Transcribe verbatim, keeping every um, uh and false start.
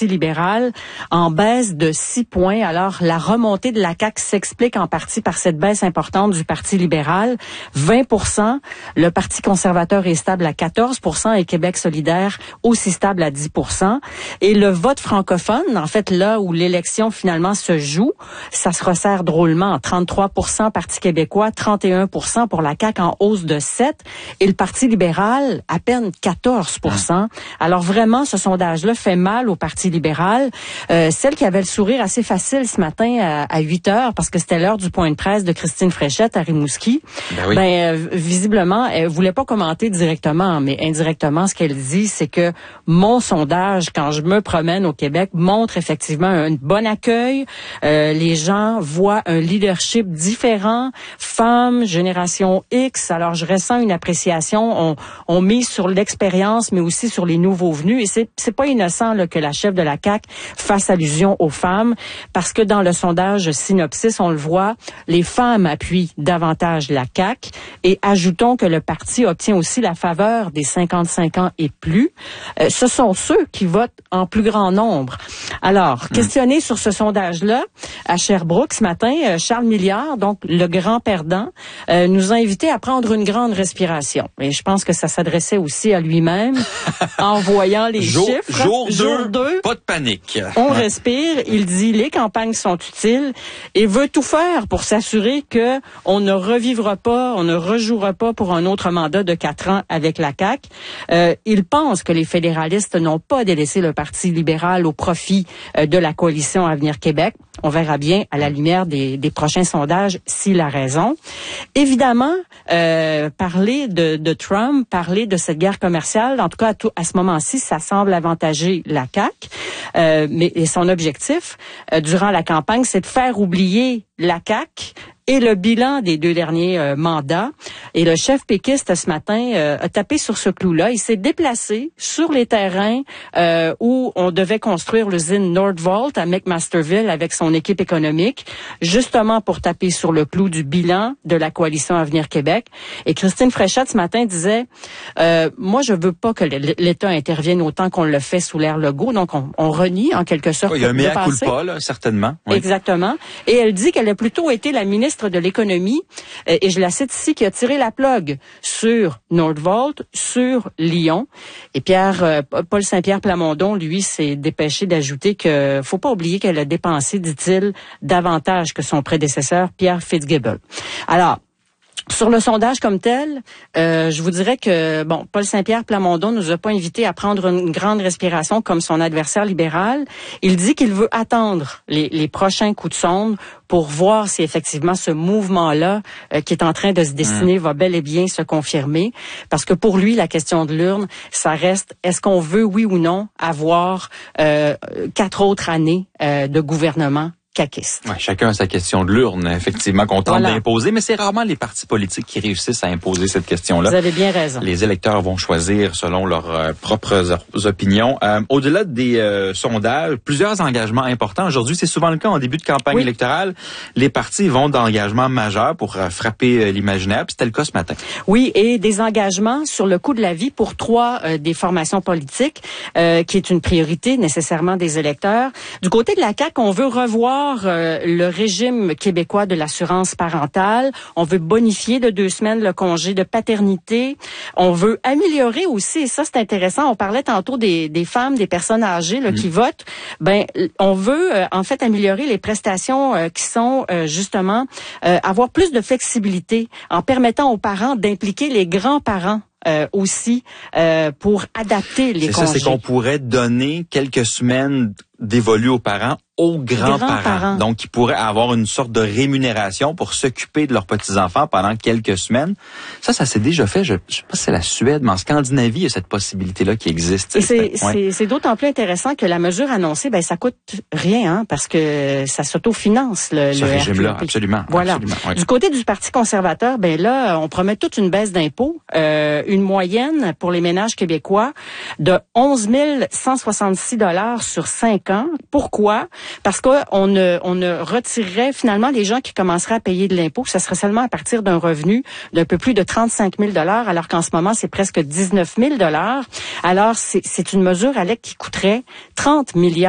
Parti libéral en baisse de six points. Alors, la remontée de la C A Q s'explique en partie par cette baisse importante du Parti libéral. vingt pour cent. Le Parti conservateur est stable à quatorze pour cent et Québec solidaire aussi stable à dix pour cent. Et le vote francophone, en fait, là où l'élection finalement se joue, ça se resserre drôlement. trente-trois pour cent Parti québécois, trente et un pour cent pour la C A Q en hausse de sept et le Parti libéral à peine quatorze pour cent. Alors vraiment, ce sondage-là fait mal au Parti libéral. Euh, celle qui avait le sourire assez facile ce matin à, à huit heures, parce que c'était l'heure du point de presse de Christine Fréchette à Rimouski, ben, oui. ben euh, visiblement, elle voulait pas commenter directement, mais indirectement, ce qu'elle dit, c'est que mon sondage, quand je me promène au Québec, montre effectivement un bon accueil. Euh, les gens voient un leadership différent, femmes, génération X. Alors, je ressens une appréciation. On, on mise sur l'expérience, mais aussi sur les nouveaux venus. Et c'est, c'est pas innocent là, que la chef de la C A Q fasse allusion aux femmes, parce que dans le sondage Synopsis, on le voit, les femmes appuient davantage la C A Q. Et ajoutons que le parti obtient aussi la faveur des cinquante-cinq ans et plus. Euh, ce sont ceux qui votent en plus grand nombre. Alors, mmh. questionné sur ce sondage-là, à Sherbrooke ce matin, euh, Charles Milliard, donc le grand perdant, euh, nous a invités à prendre une grande respiration. Et je pense que ça s'adressait aussi à lui-même en voyant les jour, chiffres. Jour, jour deux, pas de panique. On respire. Il dit les campagnes sont utiles et veut tout faire pour s'assurer que on ne revivra pas, on ne rejouera pas pour un autre mandat de quatre ans avec la C A Q. Euh, il pense que les fédéralistes n'ont pas délaissé le Parti libéral au profit euh, de la coalition Avenir Québec. On verra bien à la lumière des, des prochains sondages s'il a raison. Évidemment, euh, parler de, de Trump, parler de cette guerre commerciale, en tout cas à, tout, à ce moment-ci, ça semble avantager la C A Q. Euh, mais et son objectif euh, durant la campagne, c'est de faire oublier la C A Q et le bilan des deux derniers euh, mandats. Et le chef péquiste ce matin euh, a tapé sur ce clou-là. Il s'est déplacé sur les terrains euh, où on devait construire l'usine Nordvolt à McMasterville avec son équipe économique, justement pour taper sur le clou du bilan de la coalition Avenir Québec. Et Christine Fréchette ce matin disait, euh, moi je veux pas que l'État intervienne autant qu'on le fait sous l'ère Legault, donc on, on renie en quelque sorte. Oui, il y a un mea culpa, là, certainement. Oui. Exactement. Et elle dit qu'elle a plutôt été la ministre de l'économie, et je la cite ici, qui a tiré la plug sur Nordvolt, sur Lyon. Et Pierre, euh, Paul Saint-Pierre Plamondon, lui, s'est dépêché d'ajouter que faut pas oublier qu'elle a dépensé, dit-il, davantage que son prédécesseur, Pierre Fitzgibbon. Alors, sur le sondage comme tel, euh, je vous dirais que bon, Paul Saint-Pierre Plamondon nous a pas invités à prendre une grande respiration comme son adversaire libéral. Il dit qu'il veut attendre les, les prochains coups de sonde pour voir si effectivement ce mouvement-là euh, qui est en train de se dessiner mmh. va bel et bien se confirmer. Parce que pour lui, la question de l'urne, ça reste, est-ce qu'on veut, oui ou non, avoir euh, quatre autres années euh, de gouvernement caquiste. Ouais, chacun a sa question de l'urne, effectivement, qu'on tente voilà. d'imposer, mais c'est rarement les partis politiques qui réussissent à imposer cette question-là. Vous avez bien raison. Les électeurs vont choisir selon leurs euh, propres opinions. Euh, au-delà des euh, sondages, plusieurs engagements importants. Aujourd'hui, c'est souvent le cas en début de campagne oui. électorale. Les partis vont d'engagements majeurs pour euh, frapper euh, l'imaginaire. Puis c'était le cas ce matin. Oui, et des engagements sur le coût de la vie pour trois euh, des formations politiques, euh, qui est une priorité nécessairement des électeurs. Du côté de la C A Q, on veut revoir Euh, le régime québécois de l'assurance parentale. On veut bonifier de deux semaines le congé de paternité. On veut améliorer aussi, et ça c'est intéressant, on parlait tantôt des, des femmes, des personnes âgées là, mmh. qui votent. Ben, on veut euh, en fait améliorer les prestations euh, qui sont euh, justement euh, avoir plus de flexibilité en permettant aux parents d'impliquer les grands-parents Euh, aussi euh, pour adapter les c'est congés. Ça, c'est qu'on pourrait donner quelques semaines dévolues aux parents aux grands-parents. Grands-parents. Donc, ils pourraient avoir une sorte de rémunération pour s'occuper de leurs petits-enfants pendant quelques semaines. Ça, ça s'est déjà fait. Je ne sais pas si c'est la Suède, mais en Scandinavie, il y a cette possibilité-là qui existe. Et c'est, c'est, ouais. c'est d'autant plus intéressant que la mesure annoncée, ben ça coûte rien, hein, parce que ça s'autofinance le, Ce le régime-là, absolument. Voilà. Absolument, oui. Du côté du Parti conservateur, ben là, on promet toute une baisse d'impôts, euh, une moyenne pour les ménages québécois de onze mille cent soixante-six dollars sur cinq ans. Pourquoi? Parce qu'on ne, on ne retirerait finalement les gens qui commenceraient à payer de l'impôt. Ça serait seulement à partir d'un revenu d'un peu plus de trente-cinq mille dollars, alors qu'en ce moment, c'est presque dix-neuf mille dollars. Alors, c'est, c'est une mesure, Alec, qui coûterait trente milliards